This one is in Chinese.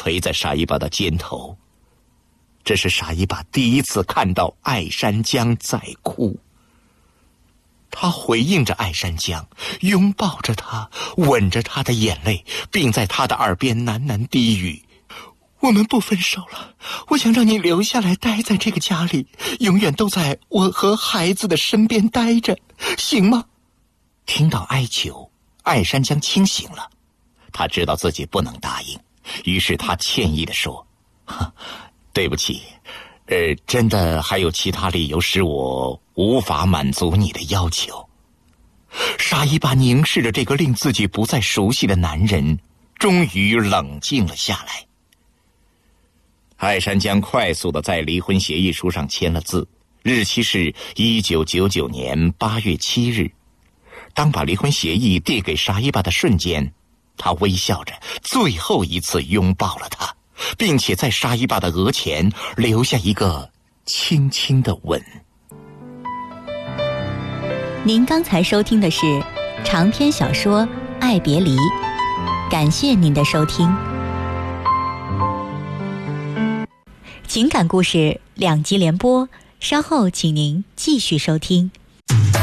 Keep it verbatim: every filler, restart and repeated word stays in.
垂在沙依巴的肩头。这是沙依巴第一次看到爱山江在哭。他回应着爱山江，拥抱着他，吻着他的眼泪，并在他的耳边喃喃低语：我们不分手了，我想让你留下来待在这个家里，永远都在我和孩子的身边待着，行吗？听到哀求，爱山江清醒了，他知道自己不能答应，于是他歉意地说：对不起，呃，真的还有其他理由使我无法满足你的要求。沙依巴凝视着这个令自己不再熟悉的男人，终于冷静了下来。爱山江快速地在离婚协议书上签了字，日期是一九九九年八月七日。当把离婚协议递给沙依巴的瞬间，他微笑着最后一次拥抱了他，并且在沙依巴的额前留下一个轻轻的吻。 您刚才收听的是长篇小说《爱别离》，感谢您的收听。情感故事两集连播，稍后请您继续收听。